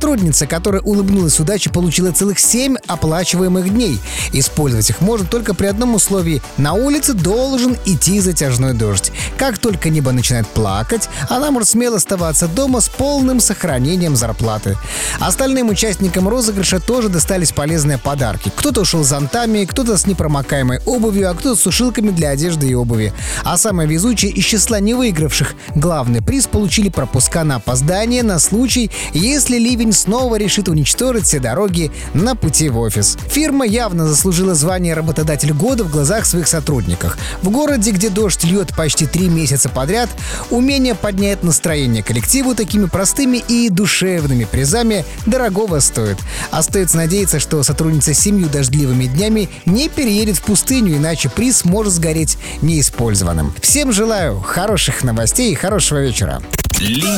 Сотрудница, которая улыбнулась удаче, получила целых 7 оплачиваемых дней. Использовать их можно только при одном условии – на улице должен идти затяжной дождь. Как только небо начинает плакать, она может смело оставаться дома с полным сохранением зарплаты. Остальным участникам розыгрыша тоже достались полезные подарки. Кто-то ушел с зонтами, кто-то с непромокаемой обувью, а кто-то с сушилками для одежды и обуви. А самые везучие из числа не выигравших главный приз получили пропуска на опоздание на случай, если ливень снова решит уничтожить все дороги на пути в офис. Фирма явно заслужила звание «Работодатель года» в глазах своих сотрудников. В городе, где дождь льет почти 3 месяца подряд, умение поднять настроение коллективу такими простыми и душевными призами дорогого стоит. Остается надеяться, что сотрудница с 7 дождливыми днями не переедет в пустыню, иначе приз может сгореть неиспользованным. Всем желаю хороших новостей и хорошего вечера.